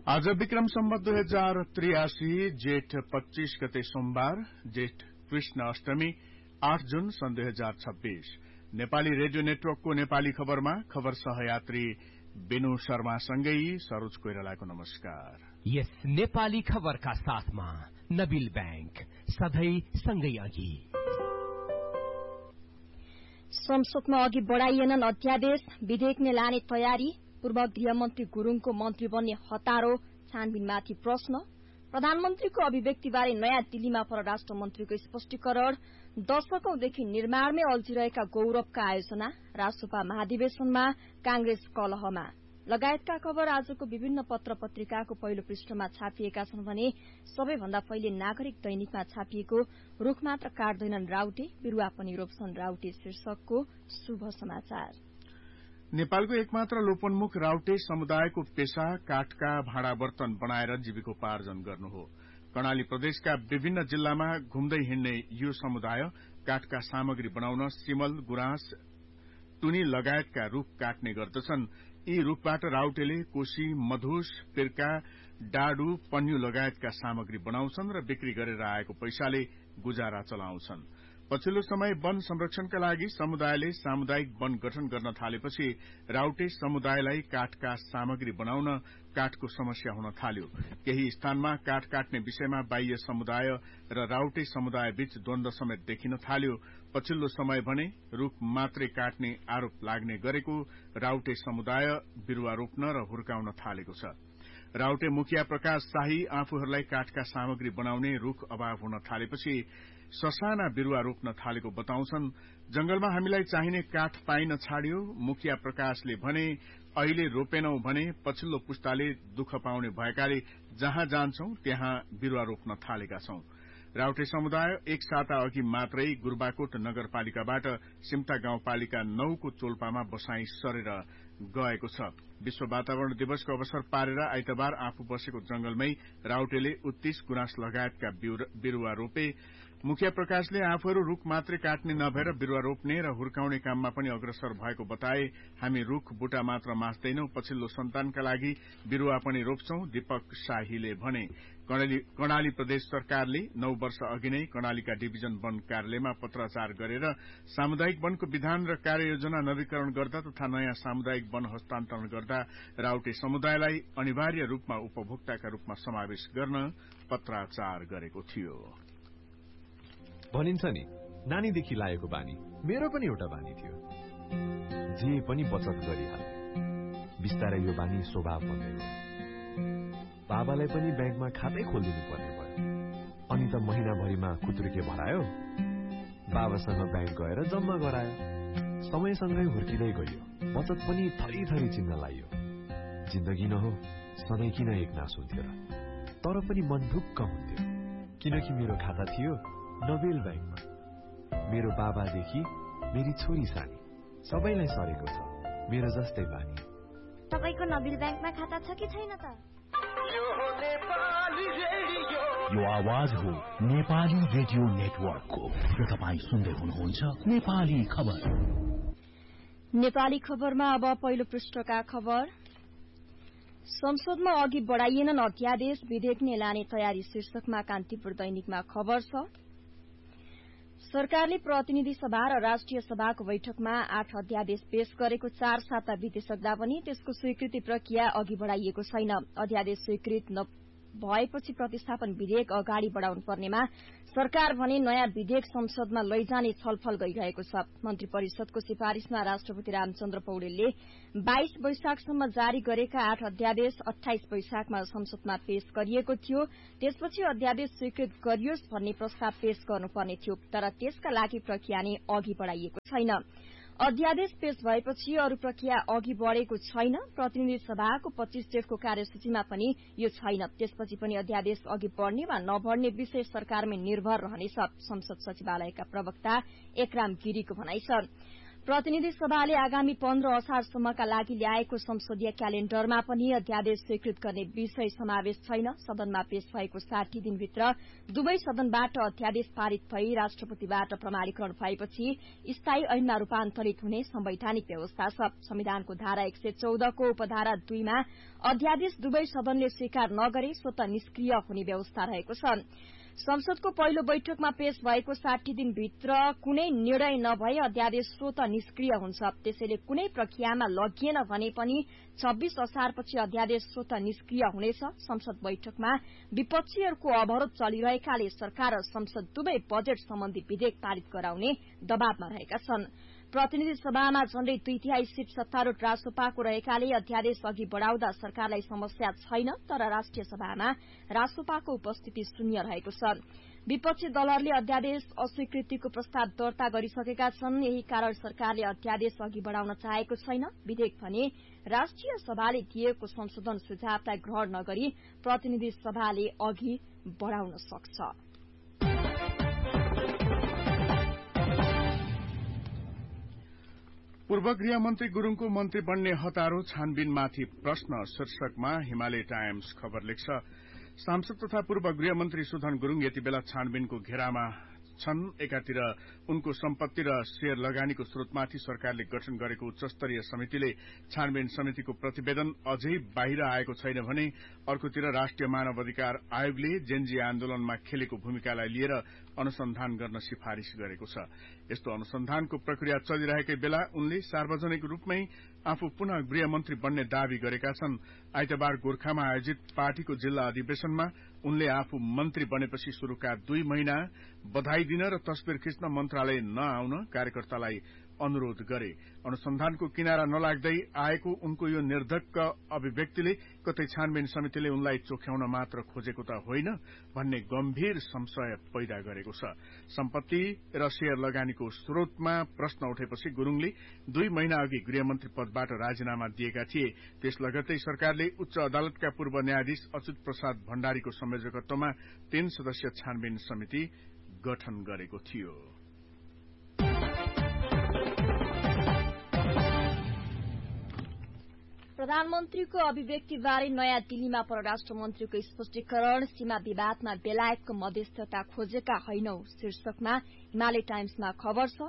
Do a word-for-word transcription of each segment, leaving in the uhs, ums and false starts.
आज विक्रम सम्वत दुई हजार त्रियासी जेठ पच्चीस गते सोमबार जेठ कृष्ण अष्टमी आठ जून सन् दुई हजार छब्बीस नेपाली रेडियो नेटवर्कको नेपाली खबरमा खबर सहयात्री बेनु शर्मासँगै सरोज कोइरालाको नमस्कार। यस नेपाली खबरका साथमा नबिल बैंक सधैं सँगै अघि। संसदमा अघि बढ़ाइएनन् अध्यादेश, विधेयकले लाने तयारी, पूर्व गृहमन्त्री गुरूङको मन्त्री बन्ने हतारो, छानबिनमाथि प्रश्न, प्रधानमन्त्रीको अभिव्यक्तिबारे नयाँ दिल्लीमा परराष्ट्र मन्त्रीको स्पष्टीकरण, दशकौंदेखि निर्माणमै अल्झिरहेका गौरवका आयोजना, राष्ट्रपा महाधिवेशनमा कांग्रेस कलहमा लगायतका खबर आजको विभिन्न पत्र पत्रिकाको पहिलो पृष्ठमा छापिएका छन् भने सबैभन्दा पहिले नागरिक दैनिकमा छापिएको रूख मात्र काट्दैनन् राउटे, बिरूवा पनि रोप्छन् राउटे शीर्षकको शुभ समाचार। नेपालको एकमात्र लोपोन्मुख राउटे समुदायको पेशा काठका भाँडा बर्तन बनाएर जीविकोपार्जन गर्नु हो। कर्णाली प्रदेशका विभिन्न जिल्लामा घुम्दै हिँड्ने यो समुदाय काठका सामग्री बनाउन सिमल, गुराँस, टुनी लगायतका रूख काट्ने गर्दछन्। यी रूखबाट राउटेले कोशी, मधुस, पिर्का, डाडु, पन्यु लगायतका सामग्री बनाउँछन् र बिक्री गरेर आएको पैसाले गुजारा चलाउँछन्। पछिल्लो समय वन संरक्षणका लागि समुदायले सामुदायिक वन गठन गर्न थालेपछि राउटे समुदायलाई काठका सामग्री बनाउन काठको समस्या हुन थाल्यो। केही स्थानमा काठ काट्ने विषयमा बाह्य समुदाय र राउटे समुदाय बीच द्वन्द्व समेत देखिन थाल्यो। पछिल्लो समय भने रूख मात्रै काट्ने आरोप लाग्ने गरेको राउटे समुदाय बिरूवा रोप्न र हुर्काउन थालेको छ। राउटे मुखिया प्रकाश शाही आफूहरूलाई काठका सामग्री बनाउने रूख अभाव हुन थालेपछि ससाना बिरूवा रोप्न थालेको बताउँछन्। जंगलमा हामीलाई चाहिने काठ पाइन छाड्यो। मुखिया प्रकाशले भने अहिले रोपेनौं भने पछिल्लो पुस्ताले दुःख पाउने भएकाले जहाँ जान्छौं त्यहाँ बिरूवा रोप्न थालेका छौं। राउटे समुदाय एक साता अघि मात्रै गुरबाकोट नगरपालिकाबाट सिम्ता गाउँपालिका नौ को चोल्पामा बसाई सरेर गएको छ। विश्व वातावरण दिवसको अवसर पारेर आइतबार आफू बसेको जंगलमै राउटेले उत्तीस गुराँस लगायतका बिरूवा रोपे। मुखिया प्रकाशले आफूहरू रूख मात्रै काट्ने नभएर बिरूवा रोप्ने र हुर्काउने काममा पनि अग्रसर भएको बताए। हामी रूख बुटा मात्र मास्दैनौं, पछिल्लो सन्तानका लागि बिरूवा पनि रोप्छौं, दीपक शाहीले भने। कर्णाली प्रदेश सरकारले नौ वर्ष अघि नै कर्णालीका डिभिजन वन कार्यालयमा पत्राचार गरेर सामुदायिक वनको विधान र कार्ययोजना नवीकरण गर्दा तथा नयाँ सामुदायिक वन हस्तान्तरण गर्दा राउटे समुदायलाई अनिवार्य रूपमा उपभोक्ताका रूपमा समावेश गर्न पत्राचार गरेको थियो। भनिन्छ नि, नानीदेखि लागेको बानी मेरो पनि एउटा बानी थियो, जे पनि बचत गरिहाल्ने। बिस्तारै यो बानी स्वभाव बन्दै गयो। बाबालाई पनि ब्याङ्कमा खातै खोलिदिनु पर्ने भयो। अनि त महिनाभरिमा खुत्रुके भरायो, बाबासँग ब्याङ्क गएर जम्मा गरायो। समयसँगै हुर्किँदै गयो, बचत पनि थरी थरी चिन्न लाग्यो। जिन्दगी न हो सधैँ किन एक नास हुन्थ्यो र? तर पनि मन ढुक्क हुन्थ्यो, किनकि मेरो खाता थियो नबेल ब्याङ्कमा। मेरो बाबादेखि मेरी छोरी सानी सबैलाई सरेको छ मेरो जस्तै बानी। तपाईको नबेल ब्याङ्कमा खाता छ कि छैन त? यो आवाज हो नेपाली रेडियो नेटवर्कको र तपाईँ सुन्दै हुनुहुन्छ नेपाली खबर। नेपाली खबरमा अब पहिलो पृष्ठका खबर। संसदमा अघि बढ़ाइएनन् अध्यादेश, विधेयकले लाने तयारी शीर्षकमा कान्तिपुर दैनिकमा खबर छ। सरकारले प्रतिनिधि सभा र राष्ट्रिय सभाको बैठकमा आठ अध्यादेश पेश गरेको चार साता बितिसक्दा पनि त्यसको स्वीकृति प्रक्रिया अघि बढ़ाइएको छैन। अध्यादेश स्वीकृत भएपछि प्रतिस्थापन विधेयक अगाडि बढ़ाउनु पर्नेमा सरकार भने नयाँ विधेयक संसदमा लैजाने छलफल गरिरहेको छ। मन्त्री परिषदको सिफारिशमा राष्ट्रपति रामचन्द्र पौडेलले बाइस वैशाखसम्म जारी गरेका आठ अध्यादेश अठाइस वैशाखमा संसदमा पेश गरिएको थियो। त्यसपछि अध्यादेश स्वीकृत गरियोस् भन्ने प्रस्ताव पेश गर्नुपर्ने थियो, तर त्यसका लागि प्रक्रिया नै अघि बढ़ाइएको छैन। अध्यादेश पेश भएपछि अरू प्रक्रिया अघि बढ़ेको छैन। प्रतिनिधि सभाको पच्चीस जेठको कार्यसूचीमा पनि यो छैन। त्यसपछि पनि अध्यादेश अघि बढ़ने वा नबढ़ने विषय सरकारमै निर्भर रहनेछ, संसद सचिवालयका प्रवक्ता एकराम गिरीको भनाइ छ। प्रतिनिधि सभाले आगामी पन्ध्र असारसम्मका लागि ल्याएको संसदीय क्यालेण्डरमा पनि अध्यादेश स्वीकृत गर्ने विषय समावेश छैन। सदनमा पेश भएको साठी दिनभित्र दुवै सदनबाट अध्यादेश पारित भई राष्ट्रपतिबाट प्रमाणीकरण भएपछि स्थायी ऐनमा रूपान्तरित हुने संवैधानिक व्यवस्था छ। संविधानको धारा एक सय चौधको उपधारा दुईमा अध्यादेश दुवै सदनले स्वीकार नगरे स्वत निष्क्रिय हुने व्यवस्था रहेको छ। संसदको पहिलो बैठकमा पेश भएको साठी दिनभित्र कुनै निर्णय नभए अध्यादेश स्वत निष्क्रिय हुन्छ। त्यसैले कुनै प्रक्रियामा लगिएन भने पनि छब्बीस असारपछि अध्यादेश स्वत निष्क्रिय हुनेछ। संसद बैठकमा विपक्षीहरूको अवरोध चलिरहेकाले सरकार र संसद दुवै बजेट सम्बन्धी विधेयक पारित गराउने दबावमा रहेका छन्। प्रतिनिधि सभामा झण्डै दुई तिहाई सीट सत्तारूढ़ रासोपाको रहेकाले अध्यादेश अघि बढ़ाउँदा सरकारलाई समस्या छैन, तर राष्ट्रिय सभामा रासोपाको उपस्थिति शून्य रहेको छ। विपक्षी दलहरूले अध्यादेश अस्वीकृतिको प्रस्ताव दर्ता गरिसकेका छन्। यही कारण सरकारले अध्यादेश अघि बढ़ाउन चाहेको छैन। विधेयक भने राष्ट्रिय सभाले दिएको संशोधन सुझावलाई ग्रहण नगरी प्रतिनिधि सभाले अघि बढ़ाउन सक्छ। पूर्व गृहमन्त्री गुरूङको मन्त्री बन्ने हतारो छानबिनमाथि प्रश्न शीर्षकमा हिमालय टाइम्स खबर लेख्छ। सांसद तथा पूर्व गृहमन्त्री सुधन गुरूङ यति बेला छानबिनको घेरामा छन्। एकातिर उनको सम्पत्ति र शेयर लगानीको स्रोतमाथि सरकारले गठन गरेको उच्चस्तरीय समितिले छानबिन समितिको प्रतिवेदन अझै बाहिर आएको छैन भने अर्कोतिर राष्ट्रिय मानव अधिकार आयोगले जेनजी आन्दोलनमा खेलेको भूमिकालाई लिएर अनुसन्धान गर्न सिफारिश गरेको छ। यस्तो अनुसन्धानको प्रक्रिया चलिरहेकै बेला उनले सार्वजनिक रूपमै आफू पुनः गृहमन्त्री बन्ने दावी गरेका छन्। आइतबार गोर्खामा आयोजित पार्टीको जिल्ला अधिवेशनमा उनले आफू मन्त्री बनेपछि शुरूका दुई महिना बधाई दिन र तस्विर खिच्न मन्त्रालय नआउन कार्यकर्तालाई अनुरोध गरे। अनुसन्धानको किनारा नलाग्दै आएको उनको यो निर्धक्क अभिव्यक्तिले कतै छानबिन समितिले उनलाई चोख्याउन मात्र खोजेको त होइन भन्ने गम्भीर संशय पैदा गरेको छ। सम्पत्ति र शेयर लगानीको स्रोतमा प्रश्न उठेपछि गुरूङले दुई महिना अघि गृहमन्त्री पदबाट राजीनामा दिएका थिए। त्यस लगत्तै सरकारले उच्च अदालतका पूर्व न्यायाधीश अच्युत प्रसाद भण्डारीको संयोजकत्वमा तीन सदस्यीय छानबिन समिति गठन गरेको थियो। प्रधानमन्त्रीको अभिव्यक्तिबारे नयाँ दिल्लीमा परराष्ट्र मन्त्रीको स्पष्टीकरण। सीमा विवादमा बेलायतको मध्यस्थता खोजेका होइनौ शीर्षकमा हिमालय टाइम्समा खबर छ।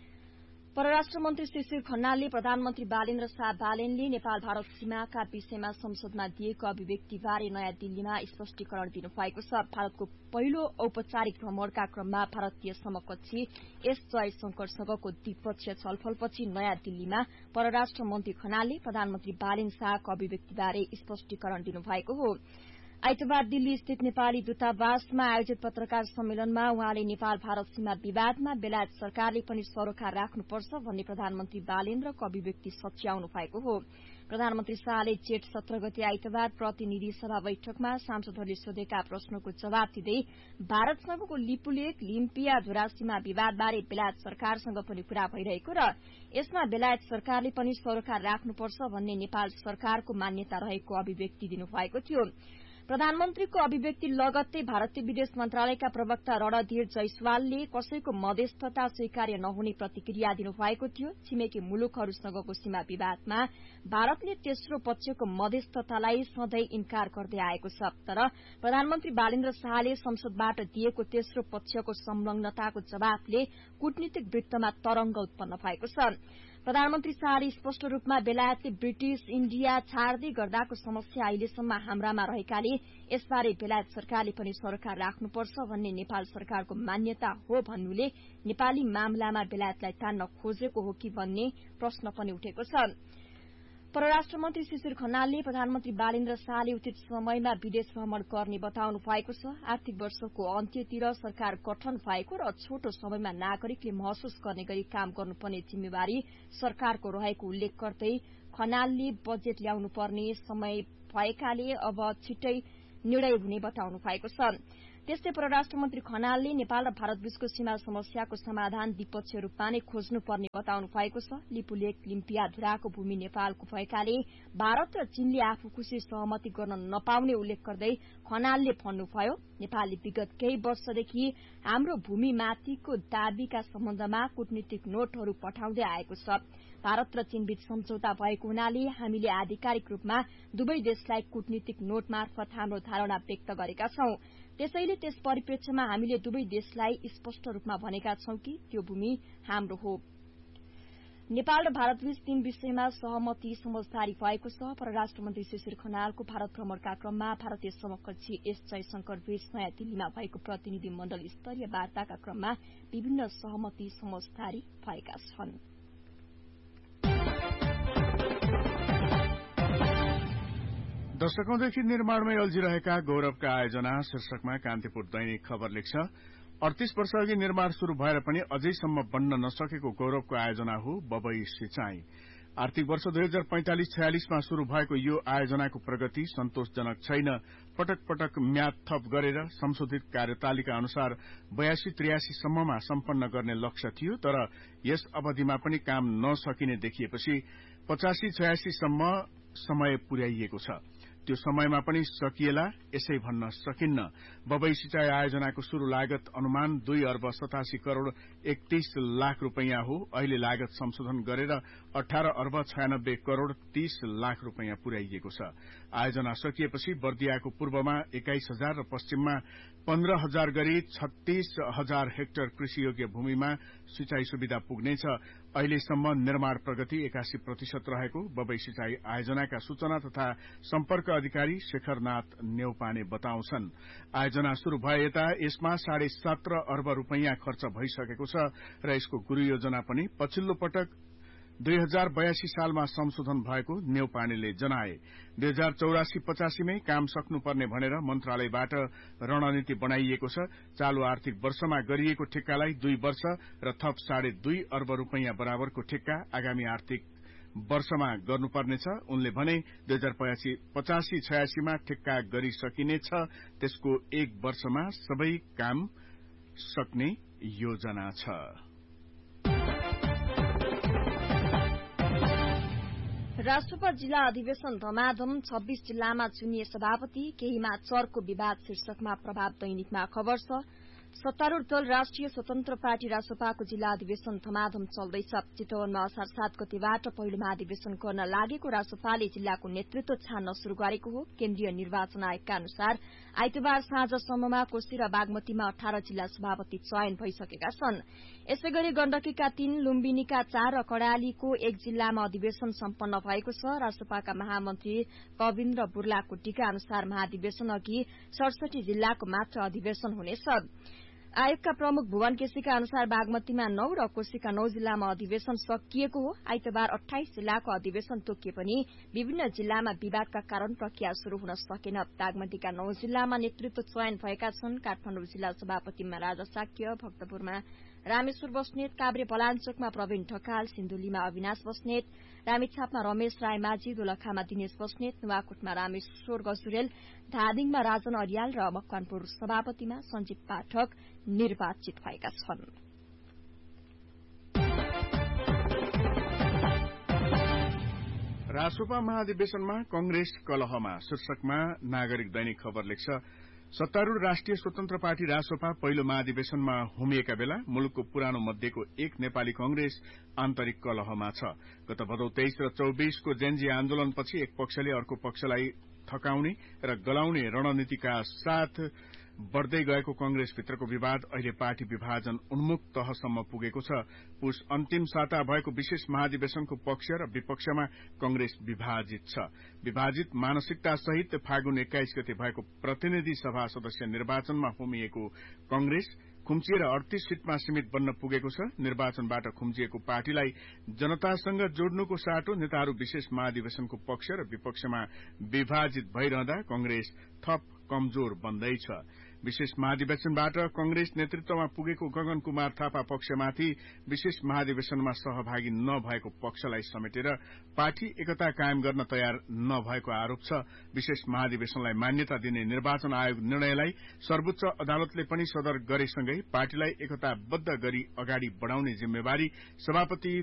परराष्ट्र मन्त्री शिशिर खनालले प्रधानमन्त्री बालेन्द्र शाह बालेनले नेपाल भारत सीमाका विषयमा संसदमा दिएको अभिव्यक्तिबारे नयाँ दिल्लीमा स्पष्टीकरण दिनुभएको छ। भारतको पहिलो औपचारिक भ्रमणका क्रममा भारतीय समकक्षी एस जयशंकरसँगको द्विपक्षीय छलफलपछि नयाँ दिल्लीमा परराष्ट्र मन्त्री खनालले प्रधानमन्त्री बालेन शाहको अभिव्यक्तिबारे स्पष्टीकरण दिनुभएको हो। आइतबार दिल्ली स्थित नेपाली दूतावासमा आयोजित पत्रकार सम्मेलनमा उहाँले नेपाल भारत सीमा विवादमा बेलायत सरकारले पनि सरोकार राख्नुपर्छ भन्ने प्रधानमन्त्री बालेन्द्रको अभिव्यक्ति सच्याउनु भएको हो। प्रधानमन्त्री शाहले जेठ सत्र गते आइतबार प्रतिनिधि सभा बैठकमा सांसदहरूले सोधेका प्रश्नको जवाब दिँदै भारतसँगको लिपुलेक लिम्पिया धुरा सीमा विवादबारे बेलायत सरकारसँग पनि कुरा भइरहेको र यसमा बेलायत सरकारले पनि सरोकार राख्नुपर्छ भन्ने नेपाल सरकारको मान्यता रहेको अभिव्यक्ति दिनुभएको थियो। प्रधानमन्त्रीको अभिव्यक्ति लगत्तै भारतीय विदेश मन्त्रालयका प्रवक्ता रणधीर जयसवालले कसैको मध्यस्थता स्वीकार्य नहुने प्रतिक्रिया दिनुभएको थियो। छिमेकी मुलुकहरूसँगको सीमा विवादमा भारतले तेस्रो पक्षको मध्यस्थतालाई सधैँ इन्कार गर्दै आएको छ, तर प्रधानमन्त्री बालेन्द्र शाहले संसदबाट दिएको तेस्रो पक्षको संलग्नताको जवाफले कूटनीतिक वृत्तमा तरंग उत्पन्न भएको छ। प्रधानमन्त्री शाहले स्पष्ट रूपमा बेलायतले ब्रिटिश इण्डिया छाड्दै गर्दाको समस्या अहिलेसम्म हाम्रामा रहेकाले यसबारे बेलायत सरकारले पनि सरोकार राख्नुपर्छ भन्ने नेपाल सरकारको मान्यता हो भन्नुले नेपाली मामलामा बेलायतलाई तान्न खोजेको हो कि भन्ने प्रश्न पनि उठेको छ। परराष्ट्र मन्त्री शिशिर खनालले प्रधानमन्त्री बालेन्द्र शाहले उचित समयमा विदेश भ्रमण गर्ने बताउनु भएको छ। आर्थिक वर्षको अन्त्यतिर सरकार गठन भएको र छोटो समयमा नागरिकले महसुस गर्ने गरी काम गर्नुपर्ने जिम्मेवारी सरकारको रहेको उल्लेख गर्दै खनालले बजेट ल्याउनुपर्ने समय भएकाले अब छिट्टै निर्णय हुने बताउनु भएको छ। त्यस्तै परराष्ट्र मन्त्री खनालले नेपाल र भारतबीचको सीमा समस्याको समाधान द्विपक्षीय रूपमा नै खोज्नुपर्ने बताउनु भएको छ। लिपुलेक लिम्पिया धुराको भूमि नेपालको भएकाले भारत र चीनले आफू खुशी सहमति गर्न नपाउने उल्लेख गर्दै खनालले भन्नुभयो, नेपालले विगत केही वर्षदेखि हाम्रो भूमिमाथिको दाबीका सम्बन्धमा कूटनीतिक नोटहरू पठाउँदै आएको छ। भारत र चीनबीच सम्झौता भएको हुनाले हामीले आधिकारिक रूपमा दुवै देशलाई कूटनीतिक नोट मार्फत हाम्रो धारणा व्यक्त गरेका छौं। त्यसैले त्यस परिप्रेक्ष्यमा हामीले दुवै देशलाई स्पष्ट रूपमा भनेका छौं कि त्यो भूमि हाम्रो हो। नेपाल र भारतबीच तीन विषयमा सहमति समझदारी भएको छ। परराष्ट्र मन्त्री शिशिर खनालको भारत भ्रमणका क्रममा भारतीय समकक्षी एस जयशंकर बीच नयाँ दिल्लीमा भएको प्रतिनिधि मण्डल स्तरीय वार्ताका क्रममा विभिन्न सहमति समझदारी भएका छन्। दशकौंदेखि निर्माणमै अल्झिरहेका गौरवका आयोजना शीर्षकमा कान्तिपुर दैनिक खबर लेख्छ। अडतीस वर्ष अघि निर्माण शुरू भएर पनि अझैसम्म बन्न नसकेको गौरवको आयोजना हो बबई सिंचाई। आर्थिक वर्ष दुई हजार पैंतालिस छयालिसमा शुरू भएको यो आयोजनाको प्रगति सन्तोषजनक छैन। पटक पटक म्याद थप गरेर संशोधित कार्यतालिका अनुसार बयासी त्रियासी सम्ममा सम्पन्न गर्ने लक्ष्य थियो, तर यस अवधिमा पनि काम नसकिने देखिएपछि पचासी छयासी सम्म समय पुर्याइएको छ। त्यो समयमा पनि सकिएला यसै भन्न सकिन्न। बबई सिंचाई आयोजनाको शुरू लागत अनुमान दुई अर्ब सतासी करोड़ एकतीस लाख रूपियाँ हो। अहिले लागत संशोधन गरेर अठार अर्ब छयानब्बे करोड़ तीस लाख रूपियाँ पुर्याइएको छ। आयोजना सकिएपछि बर्दियाको पूर्वमा एक्काइस हजार र पश्चिममा पन्ध्र हजार गरी छत्तीस हजार हेक्टर कृषियोग्य भूमिमा सिंचाई सुविधा पुग्नेछ। अहिलेसम्म निर्माण प्रगति एकासी प्रतिशत रहेको बबई सिंचाई आयोजनाका सूचना तथा सम्पर्क अधिकारी शेखरनाथ नेउपाने बताउँछन्। आयोजना शुरू भए यता यसमा साढे सत्र अर्ब रूपियाँ खर्च भइसकेको छ र यसको गुरु योजना पनि पछिल्लो पटक दुई हजार बयासी सालमा संशोधन भएको नेउपानेले जनाए। दुई हजार चौरासी पचासीमै काम सक्नुपर्ने भनेर मन्त्रालयबाट रणनीति बनाइएको छ। चालू आर्थिक वर्षमा गरिएको ठेक्कालाई दुई वर्ष र थप साढे दुई अर्ब रूपियाँ बराबरको ठेक्का आगामी आर्थिक वर्षमा गर्नुपर्नेछ। उनले भने दुई हजार पचासी छयासीमा ठेक्का गरिसकिनेछ। त्यसको एक वर्षमा सबै काम सक्ने योजना छ। राष्ट्रपा जिल्ला अधिवेशन धमाधम छब्बीस जिल्लामा चुनिए सभापति, केहीमा चरको विवाद शीर्षकमा प्रभाव दैनिकमा खबर छ। सत्तारूढ़ दल राष्ट्रिय स्वतन्त्र पार्टी रासपाको जिल्ला अधिवेशन धमाधम चल्दैछ। चितवनमा असार सात गतेबाट पहिलो महाधिवेशन गर्न लागेको रासपाले जिल्लाको नेतृत्व छान्न शुरू गरेको हो। केन्द्रीय निर्वाचन आयोगका अनुसार आइतबार साँझसम्ममा कोशी र बागमतीमा अठार जिल्ला सभापति चयन भइसकेका छन्। यसैगरी गण्डकीका तीन, लुम्बिनीका चार र कडालीको एक जिल्लामा अधिवेशन सम्पन्न भएको छ। रासपाका महामन्त्री कविन्द्र बुर्लाकोटीका अनुसार महाधिवेशन अघि सडसठी जिल्लाको मात्र अधिवेशन हुनेछ। आयोगका प्रमुख भुवन केसीका अनुसार बागमतीमा नौ र कोशीका नौ जिल्लामा अधिवेशन सकिएको हो। आइतबार अठाइस जिल्लाको अधिवेशन तोकिए पनि विभिन्न जिल्लामा विवादका कारण प्रक्रिया शुरू हुन सकेन। बागमतीका नौ जिल्लामा नेतृत्व चयन भएका छन्। काठमाडौँ जिल्ला सभापतिमा राजा साक्य, भक्तपुरमा रामेश्वर बस्नेत, काभ्रे बलाञ्चोकमा प्रवीण ढकाल, सिन्धुलीमा अविनाश बस्नेत, रामेछापमा रमेश रायमाझी, दोलखामा दिनेश बस्नेत, नुवाकोटमा रामेश्वर गजुरेल, धादिङमा राजन अरियाल र मकवानपुर सभापतिमा सञ्जीव पाठक निर्वाचित भएका छन्। रासोपा महाधिवेशनमा कंग्रेस कलहमा शीर्षकमा नागरिक दैनिक खबर लेख्छ। सत्तारूढ़ राष्ट्रिय स्वतन्त्र पार्टी रासोपा पहिलो महाधिवेशनमा होमिएका बेला मुलुकको पुरानो मध्येको एक नेपाली कंग्रेस आन्तरिक कलहमा छ। गत भदौ तेइस र चौबीसको जेन्जी आन्दोलनपछि एक पक्षले अर्को पक्षलाई थकाउने र गलाउने रणनीतिका साथ बढ़दै गएको कंग्रेसभित्रको विवाद अहिले पार्टी विभाजन उन्मुख तहसम्म पुगेको छ। पुस अन्तिम साता भएको विशेष महाधिवेशनको पक्ष र विपक्षमा कंग्रेस विभाजित छ। विभाजित मानसिकता सहित फागुन एक्काइस गते भएको प्रतिनिधि सभा सदस्य निर्वाचनमा होमिएको कंग्रेस खुम्चिएर अडतीस सीटमा सीमित बन्न पुगेको छ। निर्वाचनबाट खुम्चिएको पार्टीलाई जनतासँग जोड्नुको साटो नेताहरू विशेष महाधिवेशनको पक्ष र विपक्षमा विभाजित भइरहँदा कंग्रेस थप कमजोर बन्दैछ। विशेष महाधिवेशनबाट कंग्रेस नेतृत्वमा पुगेको गगन कुमार थापा पक्षमाथि विशेष महाधिवेशनमा सहभागी नभएको पक्षलाई समेटेर पार्टी एकता कायम गर्न तयार नभएको आरोप छ। विशेष महाधिवेशनलाई मान्यता दिने निर्वाचन आयोग निर्णयलाई सर्वोच्च अदालतले पनि सदर गरेसँगै पार्टीलाई एकताबद्ध गरी अगाडि बढ़ाउने जिम्मेवारी सभापति